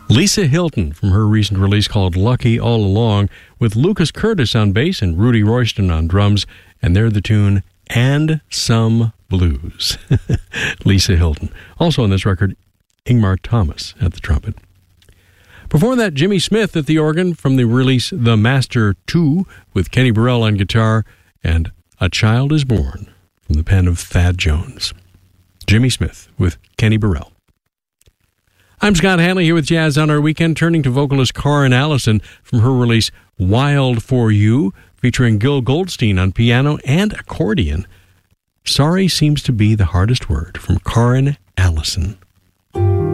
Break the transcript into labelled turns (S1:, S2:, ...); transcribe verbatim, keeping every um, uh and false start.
S1: Lisa Hilton from her recent release called Lucky All Along, with Lucas Curtis on bass and Rudy Royston on drums, and they're the tune And Some Blues. Lisa Hilton. Also on this record, Ingmar Thomas at the trumpet. Before that, Jimmy Smith at the organ from the release The Master two, with Kenny Burrell on guitar, and A Child Is Born from the pen of Thad Jones. Jimmy Smith with Kenny Burrell. I'm Scott Hanley here with Jazz on Our Weekend, turning to vocalist Karin Allison from her release Wild for You, featuring Gil Goldstein on piano and accordion. Sorry seems to be the hardest word, from Karin Allison.